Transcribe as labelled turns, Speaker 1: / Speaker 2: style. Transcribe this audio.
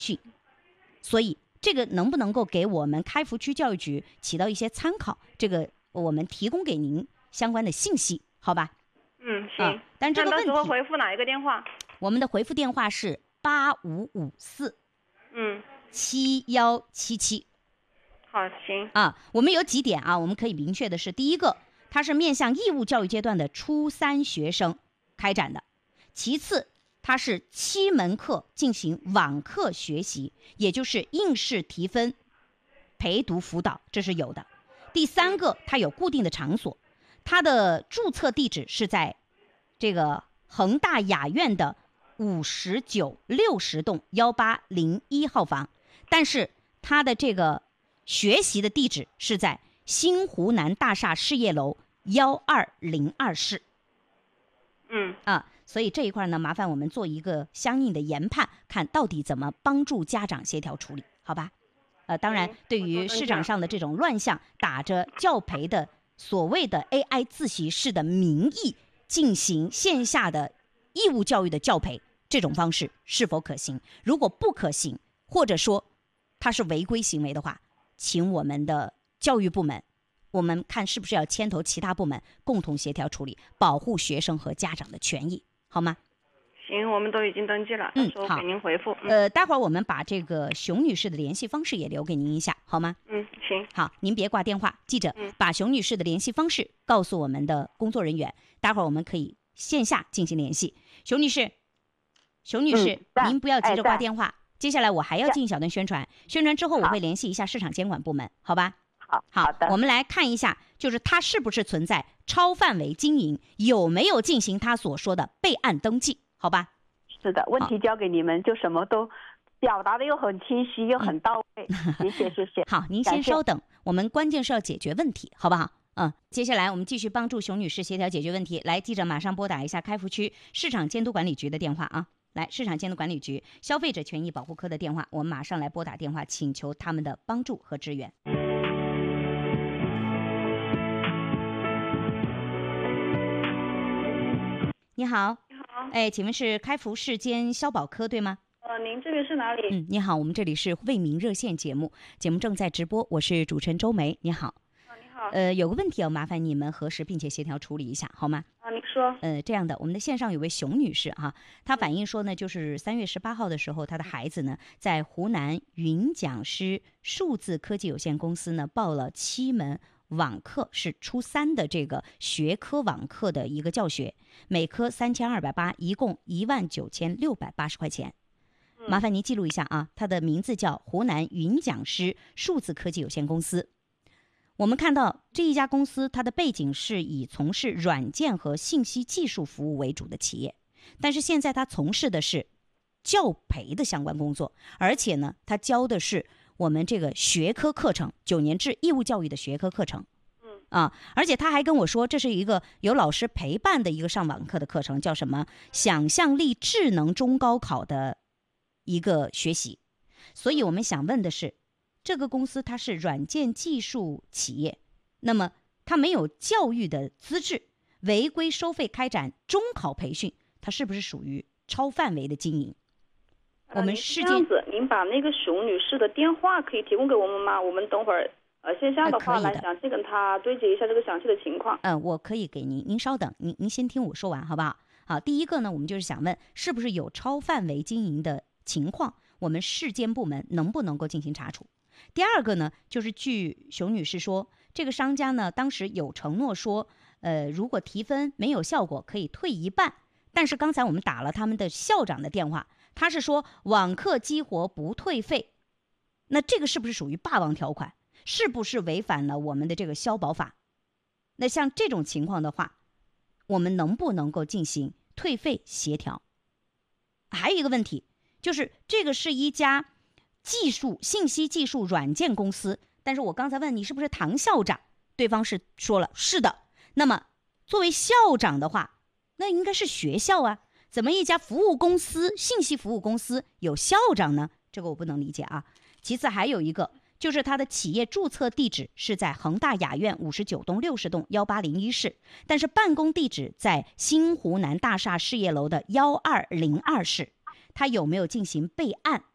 Speaker 1: 所以这个能不能够给我们开福区教育局起到一些参考？这个我们提供给您相关的信息，好吧？
Speaker 2: 行。
Speaker 1: 但这个问题，
Speaker 2: 到时候回复哪一个电话？
Speaker 1: 我们的回复电话是85547177。
Speaker 2: 好，行。
Speaker 1: 我们有几点我们可以明确的是，第一个，它是面向义务教育阶段的初3学生开展的；其次，它是7门课进行网课学习，也就是应试提分、陪读辅导，这是有的；第三个，它有固定的场所，它的注册地址是在这个恒大雅苑的59、60栋1801号房，但是它的这个学习的地址是在新湖南大厦事业楼1202室。所以这一块呢，麻烦我们做一个相应的研判，看到底怎么帮助家长协调处理，好吧？当然，对于市场上的这种乱象，打着教培的所谓的 AI 自习室的名义进行线下的义务教育的教培，这种方式是否可行？如果不可行，或者说它是违规行为的话，请我们的教育部门，我们看是不是要牵头其他部门共同协调处理，保护学生和家长的权益，好吗？
Speaker 2: 行，我们都已经登记了，到时候给您回复。
Speaker 1: 待会儿我们把这个熊女士的联系方式也留给您一下，好吗？
Speaker 2: 行。
Speaker 1: 好，您别挂电话，记着把熊女士的联系方式告诉我们的工作人员，待会儿我们可以线下进行联系。熊女士，您不要急着挂电话，接下来我还要进一小段宣传，宣传之后我会联系一下市场监管部门，好吧？
Speaker 3: 好的。
Speaker 1: 我们来看一下，就是它是不是存在超范围经营，有没有进行他所说的备案登记，好吧？
Speaker 3: 是的，问题交给你们，就什么都表达的又很清晰又很到位。谢谢。
Speaker 1: 好，您先稍等，我们关键是要解决问题，好不好？接下来我们继续帮助熊女士协调解决问题。来，记者马上拨打一下开福区市场监督管理局的电话啊！来，市场监督管理局消费者权益保护科的电话，我们马上来拨打电话，请求他们的帮助和支援。你好。请问是开福市监消保科对吗？
Speaker 2: 您这边是哪里？
Speaker 1: 你好，我们这里是为民热线节目正在直播，我是主持人周梅。你好。
Speaker 2: 你好。
Speaker 1: 有个问题要麻烦你们核实并且协调处理一下，好吗？
Speaker 2: 您说。
Speaker 1: 这样的，我们的线上有位熊女士她反映说呢，就是3月18号的时候，她的孩子呢在湖南云讲师数字科技有限公司呢报了7门网课，是初3的这个学科网课的一个教学，每科3280，一共19680块钱。麻烦您记录一下它的名字叫湖南云讲师数字科技有限公司。我们看到这一家公司，它的背景是以从事软件和信息技术服务为主的企业，但是现在它从事的是教培的相关工作，而且呢，它教的是我们这个学科课程，9年制义务教育的学科课程。而且他还跟我说，这是一个有老师陪伴的一个上网课的课程，叫什么想象力智能中高考的一个学习。所以我们想问的是，这个公司它是软件技术企业，那么它没有教育的资质，违规收费开展中考培训，它是不是属于超范围的经营？我们
Speaker 2: 是这样子，您把那个熊女士的电话可以提供给我们吗？我们等会儿线下的话来详细跟她对接一下这个详细的情况。
Speaker 1: 我可以给您稍等，您先听我说完好不好？好，第一个呢，我们就是想问，是不是有超范围经营的情况，我们市监部门能不能够进行查处？第二个呢，就是据熊女士说，这个商家呢当时有承诺说，如果提分没有效果可以退一半，但是刚才我们打了他们的校长的电话，他是说网课激活不退费，那这个是不是属于霸王条款？是不是违反了我们的这个消保法？那像这种情况的话，我们能不能够进行退费协调？还有一个问题就是，这个是一家信息技术软件公司，但是我刚才问你是不是唐校长，对方是说了是的。那么作为校长的话，那应该是学校啊，怎么一家服务公司，信息服务公司有校长呢？这个我不能理解啊。其次还有一个，就是他的企业注册地址是在恒大雅苑59栋60栋1801室，但是办公地址在新湖南大厦事业楼的1202室，他有没有进行备案？